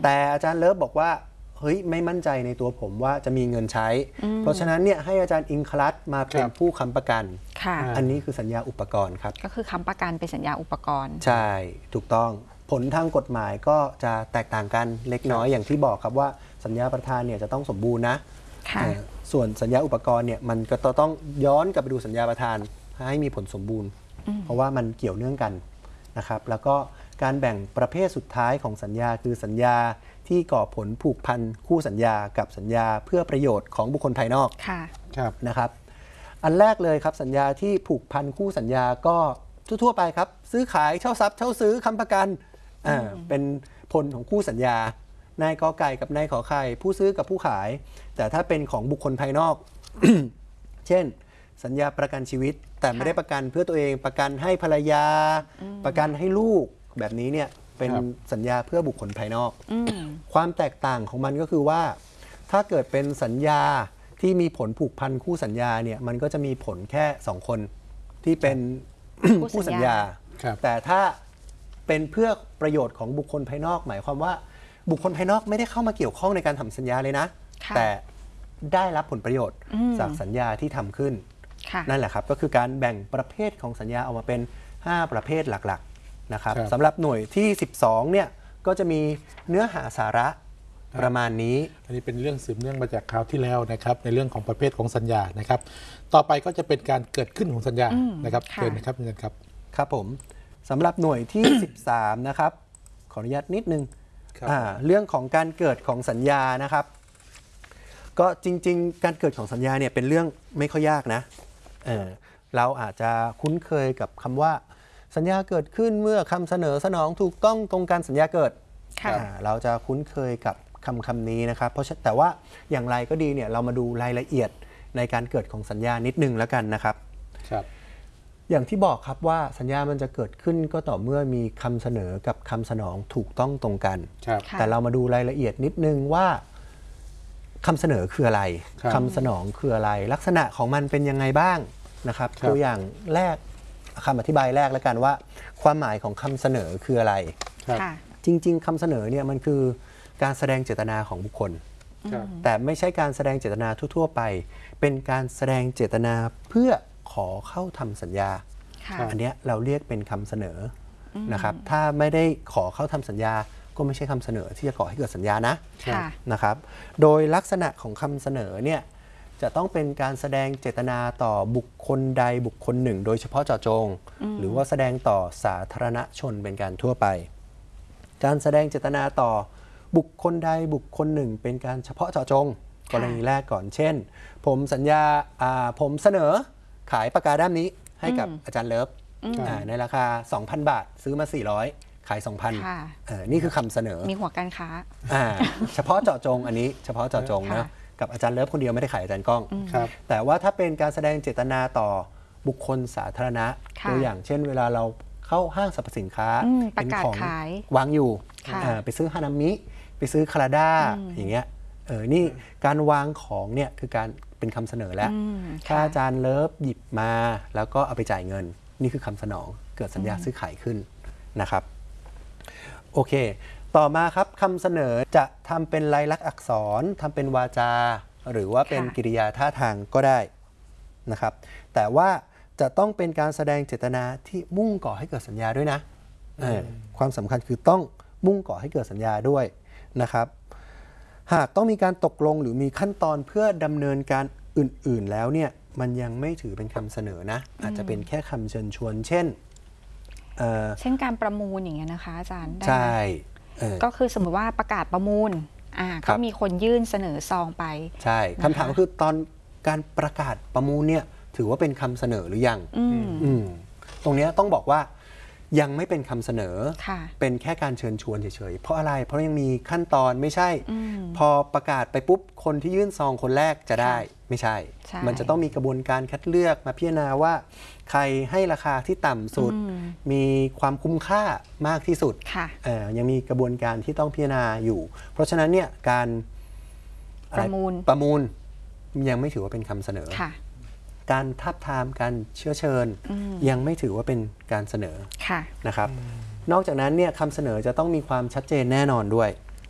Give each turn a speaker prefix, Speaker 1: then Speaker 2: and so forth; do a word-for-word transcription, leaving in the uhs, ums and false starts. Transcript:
Speaker 1: แต่อาจารย์เลิฟบอกว่าเฮ้ยไม่มั่นใจในตัวผมว่าจะมีเงินใช้เพราะฉะนั้นเนี่ยให้อาจารย์อิงคลัสมาเป็นผู้ค้ำประกันอันนี้คือสัญญาอุปกรณ์ครับ
Speaker 2: ก็คือค้ำประกันเป็นสัญญาอุปกรณ์
Speaker 1: ใช่ถูกต้องผลทางกฎหมายก็จะแตกต่างกันเล็กน้อยอย่างที่บอกครับว่าสัญญาประทานเนี่ยจะต้องสมบูรณ์นะส่วนสัญญาอุปกรณ์เนี่ยมันก็ต้องย้อนกลับไปดูสัญญาประทานให้มีผลสมบูรณ์เพราะว่ามันเกี่ยวเนื่องกันนะครับแล้วก็การแบ่งประเภทสุดท้ายของสัญญาคือสัญญาที่ก่อผลผูกพันคู่สัญญากับสัญญาเพื่อประโยชน์ของบุคคลภายนอกนะครับอันแรกเลยครับสัญญาที่ผูกพันคู่สัญญาก็ทั่วๆไปครับซื้อขายเช่าทรัพย์เช่าซื้อค้ำประกันอ่าเป็นผลของคู่สัญญานายกอไก่กับนายขอไข่ผู้ซื้อกับผู้ขายแต่ถ้าเป็นของบุคคลภายนอก เช่นสัญญาประกันชีวิตแต่ไม่ได้ประกันเพื่อตัวเองประกันให้ภรรยาประกันให้ลูกแบบนี้เนี่ยเป็นสัญญาเพื่อบุคคลภายนอกความแตกต่างของมันก็คือว่าถ้าเกิดเป็นสัญญาที่มีผลผูกพันคู่สัญญาเนี่ยมันก็จะมีผลแค่สองคนที่เป็นคู่สัญญาแต่ถ้าเป็นเพื่อประโยชน์ของบุคคลภายนอกหมายความว่าบุคคลภายนอกไม่ได้เข้ามาเกี่ยวข้องในการทำสัญญาเลยนะแต่ได้รับผลประโยชน์จากสัญญาที่ทำขึ้นนั่นแหละครับก็คือการแบ่งประเภทของสัญญาออกมาเป็นห้าประเภทหลักๆนะครับสำหรับหน่วยที่สิบสองเนี่ยก็จะมีเนื้อหาสาระประมาณนี้
Speaker 3: อันนี้เป็นเรื่องสืบเนื่องมาจากคราวที่แล้วนะครับในเรื่องของประเภทของสัญญานะครับต่อไปก็จะเป็นการเกิดขึ้นของสัญญานะครับเชิญนะครับเงินครับ
Speaker 1: ครับผมสำหรับหน่วยที่สิบสามนะครับขออนุญาตนิดนึงเรื่องของการเกิดของสัญญานะครับก็จริงๆการเกิดของสัญญาเนี่ยเป็นเรื่องไม่ค่อยยากนะ เ, เราอาจจะคุ้นเคยกับคำว่าสัญญาเกิดขึ้นเมื่อคำเสนอสนองถูกต้องตรงกันสัญญาเกิดเราจะคุ้นเคยกับคำคำนี้นะครับเพราะแต่ว่าอย่างไรก็ดีเนี่ยเรามาดูรายละเอียดในการเกิดของสัญญานิดนึงแล้วกันนะครับครับอย่างที่บอกครับว่าสัญญามันจะเกิดขึ้นก็ต่อเมื่อมีคำเสนอกับคำสนองถูกต้องตรงกันแต่เรามาดูรายละเอียดนิดนึงว่าคำเสนอคืออะไรคำสนองคืออะไรลักษณะของมันเป็นยังไงบ้างนะครับตัวอย่างแรกคำอธิบายแรกแล้วกันว่าความหมายของคำเสนอคืออะไรจริงๆคำเสนอเนี่ยมันคือการแสดงเจตนาของบุคคลแต่ไม่ใช่การแสดงเจตนาทั่วๆไปเป็นการแสดงเจตนาเพื่อขอเข้าทำสัญญาอันนี้เราเรียกเป็นคำเสนอนะครับถ้าไม่ได้ขอเข้าทำสัญญาก็ไม่ใช่คำเสนอที่จะก่อให้เกิดสัญญานะนะครับโดยลักษณะของคำเสนอเนี่ยจะต้องเป็นการแสดงเจตนาต่อบุคคลใดบุคคลหนึ่งโดยเฉพาะเจาะจงหรือว่าแสดงต่อสาธารณชนเป็นการทั่วไปการแสดงเจตนาต่อบุคคลใดบุคคลหนึ่งเป็นการเฉพาะเจาะจงกรณีแรกก่อนเช่นผมสัญญาผมเสนอขายปากกาด้ามนี้ให้กับอาจารย์เลิฟในราคา สองพัน บาทซื้อมาสี่ร้อยขาย สองพัน นี่คือคำเสนอ
Speaker 2: มีหัวการค้า
Speaker 1: เฉพาะเจาะจงอันนี้เฉพาะเจาะจงนะกับอาจารย์เลิฟคนเดียวไม่ได้ขายอาจารย์ก้องแต่ว่าถ้าเป็นการแสดงเจตนาต่อบุคคลสาธารณะตัวอย่างเช่นเวลาเราเข้าห้างสรรพสินค้าเป็นของวางอยู่ไปซื้อฮานามิไปซื้อคาราด้าอย่างเงี้ยเออนี่การวางของเนี่ยคือการเป็นคำเสนอแล้วถ้าอาจารย์เลิฟหยิบมาแล้วก็เอาไปจ่ายเงินนี่คือคำสนองเกิดสัญญาซื้อขายขึ้นนะครับโอเคต่อมาครับคำเสนอจะทำเป็นลายลักษณ์อักษรทำเป็นวาจาหรือว่าเป็นกิริยาท่าทางก็ได้นะครับแต่ว่าจะต้องเป็นการแสดงเจตนาที่มุ่งก่อให้เกิดสัญญาด้วยนะความสำคัญคือต้องมุ่งก่อให้เกิดสัญญาด้วยนะครับหากต้องมีการตกลงหรือมีขั้นตอนเพื่อดำเนินการอื่นๆแล้วเนี่ยมันยังไม่ถือเป็นคำเสนอนะอาจจะเป็นแค่คำเชิญชวนเช่น
Speaker 2: เช่นการประมูลอย่างเงี้ยนะคะอาจารย์
Speaker 1: ใช่
Speaker 2: ก็คือสมมติว่าประกาศประมูลอ่าก็มีคนยื่นเสนอซองไป
Speaker 1: ใช่คำถามก็คือตอนการประกาศประมูลเนี่ยถือว่าเป็นคำเสนอหรือยังตรงนี้ต้องบอกว่ายังไม่เป็นคำเสนอเป็นแค่การเชิญชวนเฉยๆเพราะอะไรเพราะยังมีขั้นตอนไม่ใช่พอประกาศไปปุ๊บคนที่ยื่นซองคนแรกจะได้ไม่ใช่มันจะต้องมีกระบวนการคัดเลือกมาพิจารณาว่าใครให้ราคาที่ต่ำสุดมีความคุ้มค่ามากที่สุดยังมีกระบวนการที่ต้องพิจารณาอยู่เพราะฉะนั้นเนี่ยการ
Speaker 2: ประมูล
Speaker 1: ประมูลยังไม่ถือว่าเป็นคำเสนอการทับทามการเชื้อเชิญยังไม่ถือว่าเป็นการเสนอนะครับนอกจากนั้นเนี่ยคำเสนอจะต้องมีความชัดเจนแน่นอนด้วย